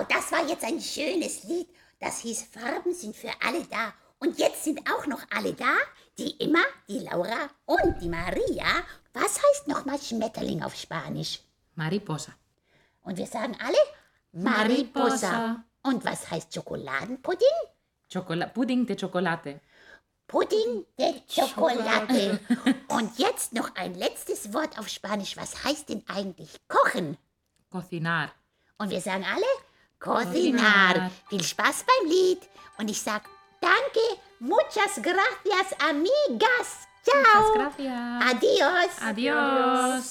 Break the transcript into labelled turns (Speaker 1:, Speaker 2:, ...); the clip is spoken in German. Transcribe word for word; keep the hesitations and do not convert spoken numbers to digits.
Speaker 1: das war jetzt ein schönes Lied. Das hieß Farben sind für alle da. Und jetzt sind auch noch alle da. Die Emma, die Laura und die Maria. Was heißt nochmal Schmetterling auf Spanisch?
Speaker 2: Mariposa.
Speaker 1: Und wir sagen alle Mariposa.
Speaker 2: Mariposa.
Speaker 1: Und was heißt Schokoladenpudding?
Speaker 2: Chocola Pudding de chocolate.
Speaker 1: Pudding de Chocolate. Und jetzt noch ein letztes Wort auf Spanisch. Was heißt denn eigentlich kochen?
Speaker 2: Cocinar.
Speaker 1: Und wir sagen alle Cocinar.
Speaker 2: Cocinar.
Speaker 1: Viel Spaß beim Lied. Und ich sag danke, muchas gracias, amigas. Ciao.
Speaker 2: Muchas gracias.
Speaker 1: Adios.
Speaker 2: Adios.